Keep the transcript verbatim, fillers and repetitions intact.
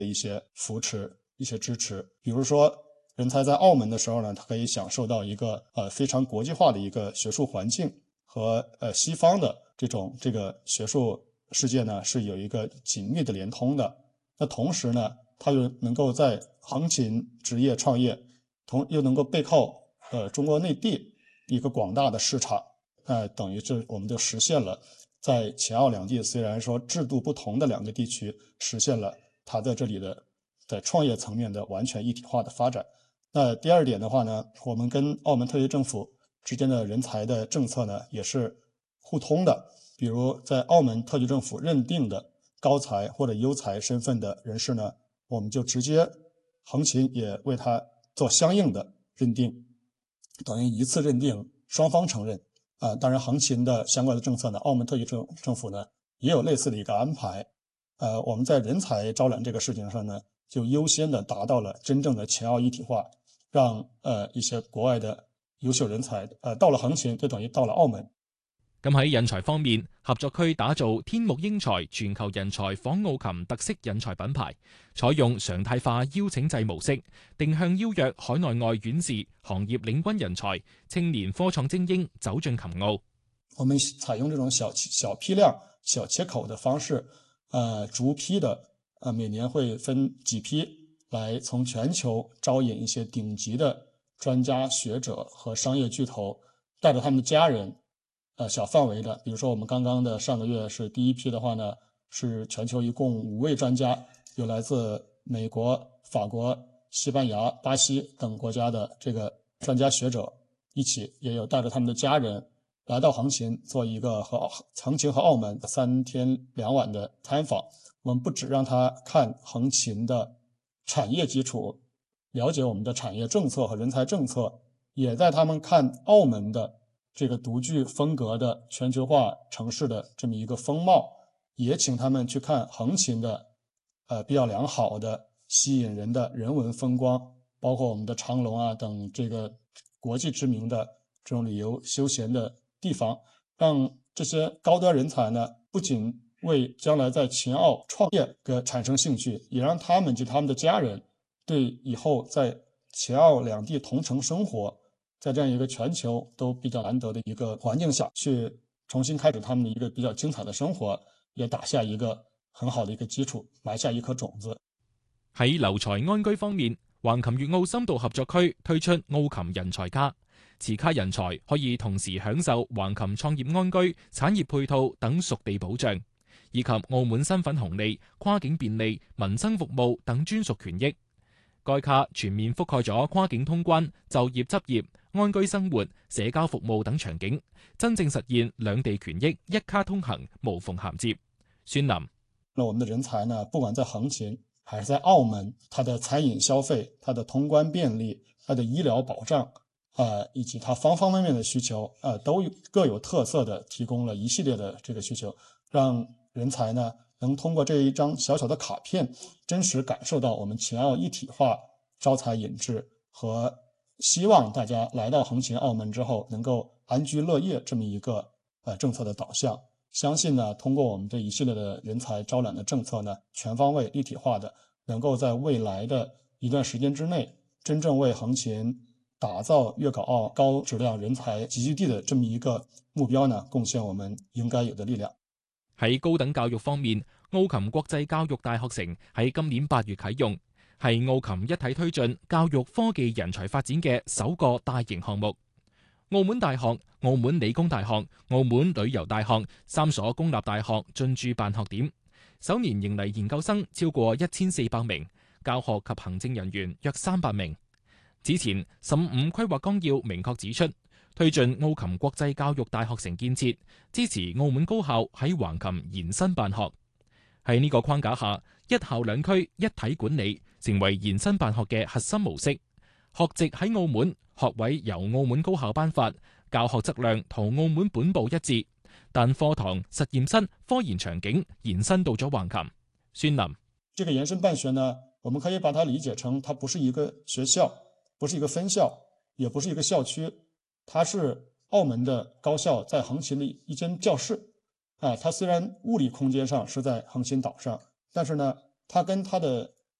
的一些扶持、一些支持。比如说，人才在澳门的时候呢，他可以享受到一个呃非常国际化的一个学术环境和呃西方的这种这个学术世界呢是有一个紧密的连通的。那同时呢，他又能够在横琴职业创业，同又能够背靠呃中国内地一个广大的市场，呃，等于是我们就实现了在秦澳两地虽然说制度不同的两个地区，实现了它在这里的在创业层面的完全一体化的发展。那第二点的话呢，我们跟澳门特区政府之间的人才的政策呢也是互通的。比如在澳门特区政府认定的高才或者优才身份的人士呢，我们就直接横琴也为他做相应的认定，等于一次认定，双方承认。啊、呃，当然横琴的相关的政策呢，澳门特区政政府呢也有类似的一个安排。呃，我们在人才招揽这个事情上呢，就优先的達到了真正的秦澳一體化，讓呃一些國外的優秀人才呃到了橫琴，就等於到了澳門。 咁喺人才方面，合作區打造天目英才全球人才訪澳琴特色人才品牌，採用常態化邀請制模式，定向邀約海內外院士、行業領軍人才、青年科創精英走進琴澳。 我們採用這種小小批量、小切口的方式，呃，逐批的，呃，每年會分幾批來從全球招引一些頂級的專家學者和商業巨頭，帶着他們的家人。呃，小範圍的，比如說我們剛剛的上個月是第一批的話呢，是全球一共五位專家，有來自美國、法國、西班牙、巴西等國家的這個專家學者一起，也有帶着他們的家人來到橫琴做一個和橫琴和澳門三天兩晚的參訪。我們不只讓他看橫琴的產業基礎，了解我們的產業政策和人才政策，也帶他們看澳門的這個獨具風格的全球化城市的這麼一個風貌，也請他們去看橫琴的呃比較良好的吸引人的人文風光，包括我們的長隆啊等這個國際知名的這種旅遊休閒的地方，讓這些高端人才呢不僅為將來在秦澳創業嘅產生興趣，也讓他們及他們的家人對以後在秦澳兩地同城生活，在這樣一個全球都比較難得的一個環境下去重新開始他們的一個比較精彩的生活，也打下一個很好的一個基礎，埋下一顆種子。 喺留才安居方面，橫琴粵澳深度合作區推出澳琴人才卡，持卡人才可以同時享受橫琴創業安居、產業配套等屬地保障，以及澳門身份紅利、跨境便利、民生服務等專屬權益。該卡全面覆蓋咗跨境通關、就業執業、安居生活、社交服務等場景，真正實現兩地權益一卡通行，無縫銜接。孫林， 那我們的人才呢，不管在橫琴還是在澳門，它的餐飲消費、它的通關便利、它的醫療保障，呃，以及它方方面面的需求，呃，都各有特色的提供了一系列的這個需求，讓人才呢能通過這一張小小的卡片，真實感受到我們秦澳一體化招才引智，和希望大家來到橫琴澳門之後能夠安居樂業這麼一個呃政策的導向。相信呢，通過我們這一系列的人才招攬的政策呢，全方位立體化的，能夠在未來的一段時間之內，真正為橫琴打造粵港澳高質量人才集聚地的這麼一個目標呢，貢獻我們應該有的力量。 喺高等教育方面，澳琴國際教育大學城喺今年八月啟用，係澳琴一體推進教育科技人才發展嘅首個大型項目。澳門大學、澳門理工大學、澳門旅遊大學三所公立大學進駐辦學點，首年迎嚟研究生超過一千四百名，教學及行政人員約三百名。此前，十五規劃綱要明確指出，推進澳琴國際教育大學城建設，支持澳門高校喺橫琴延伸辦學。喺呢個框架下，一校兩區一體管理成為延伸辦學嘅核心模式。學籍喺澳門，學位由澳門高校頒發，教學質量同澳門本部一致，但課堂、實驗室、科研場景延伸到咗橫琴。孫林， 這個延伸辦學呢，我們可以把它理解成，它不是一個學校，不是一個分校，也不是一個校區，它是澳門的高校在橫琴的一間教室。啊，它雖然物理空間上是在橫琴島上，但是呢，它跟它的